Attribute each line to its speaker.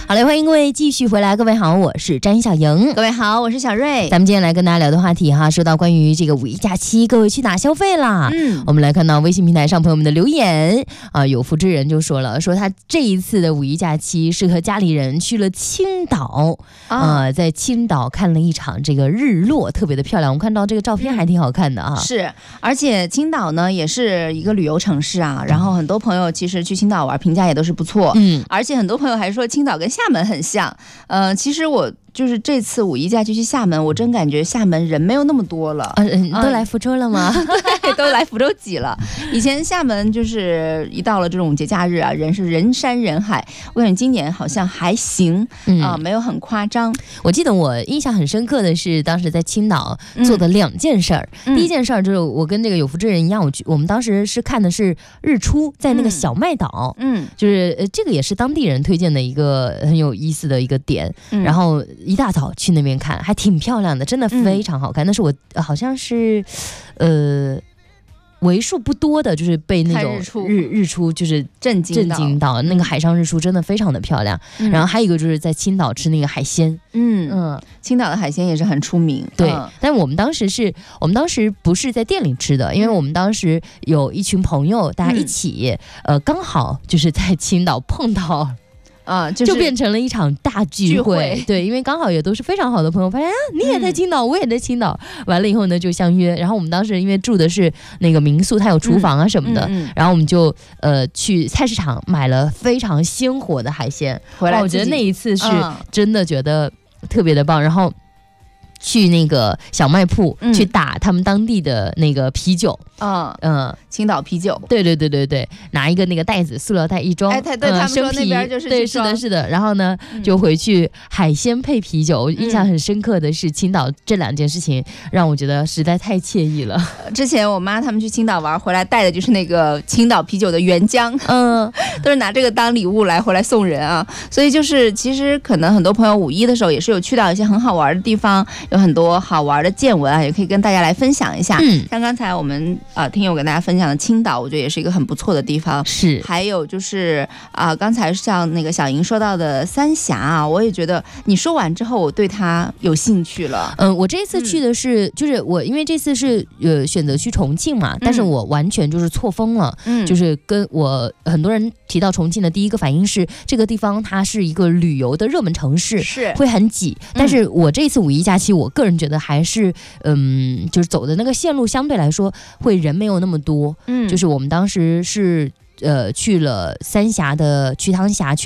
Speaker 1: 好嘞，欢迎各位继续回来。各位好，我是詹小莹。
Speaker 2: 各位好，我是小瑞。
Speaker 1: 咱们今天来跟大家聊的话题哈，说到关于这个五一假期，各位去哪消费啦？我们来看到微信平台上朋友们的留言啊，有福之人就说了，说他这一次的五一假期是和家里人去了青岛在青岛看了一场这个日落，特别的漂亮。我看到这个照片还挺好看的啊。
Speaker 2: 是，而且青岛呢也是一个旅游城市啊，然后很多朋友其实去青岛玩评价也都是不错，而且很多朋友还说青岛跟厦门很像。其实我就是这次五一假期去厦门，我真感觉厦门人没有那么多了。
Speaker 1: 都来福州了吗？
Speaker 2: 对，都来福州挤了。以前厦门就是一到了这种节假日啊，人是人山人海。我感觉今年好像还行没有很夸张。
Speaker 1: 我记得我印象很深刻的是，当时在青岛做的2件事儿。第一件事儿就是我跟这个有福之人一样，我们当时是看的是日出，在那个小麦岛。就是这个也是当地人推荐的一个很有意思的一个点。然后一大早去那边看，还挺漂亮的，真的非常好看。但是我好像是为数不多的，就是被那种日出就是震惊到，那个海上日出真的非常的漂亮。然后还有一个就是在青岛吃那个海鲜，
Speaker 2: 青岛的海鲜也是很出名。
Speaker 1: 对，但我们当时不是在店里吃的，因为我们当时有一群朋友，大家一起，刚好就是在青岛碰到。就变成了一场大聚会。对，因为刚好也都是非常好的朋友，发现你也在青岛，我也在青岛，完了以后呢就相约。然后我们当时因为住的是那个民宿，它有厨房啊什么的，然后我们就去菜市场买了非常鲜活的海鲜回来。我觉得那一次是真的觉得特别的棒。然后去那个小卖铺去打他们当地的那个啤酒，
Speaker 2: 青岛啤酒，
Speaker 1: 对，拿一个那个袋子，塑料袋一装，
Speaker 2: 对，他们说那边就是
Speaker 1: 对，是的。然后呢，就回去海鲜配啤酒。我印象很深刻的是青岛这2件事情，让我觉得实在太惬意了。
Speaker 2: 之前我妈他们去青岛玩回来带的就是那个青岛啤酒的原浆，都是拿这个当礼物回来送人啊。所以就是其实可能很多朋友五一的时候也是有去到一些很好玩的地方。有很多好玩的见闻啊，也可以跟大家来分享一下。像刚才我们听友跟大家分享的青岛，我觉得也是一个很不错的地方。
Speaker 1: 是，
Speaker 2: 还有就是刚才像那个小莹说到的三峡啊，我也觉得你说完之后，我对它有兴趣了。
Speaker 1: 我这次去的是，就是我因为这次是选择去重庆嘛，但是我完全就是错峰了。就是跟我很多人提到重庆的第一个反应是，这个地方它是一个旅游的热门城市，
Speaker 2: 是
Speaker 1: 会很挤。但是我这次五一假期，我个人觉得还是就是走的那个线路相对来说会人没有那么多。就是我们当时是去了三峡的瞿塘峡，去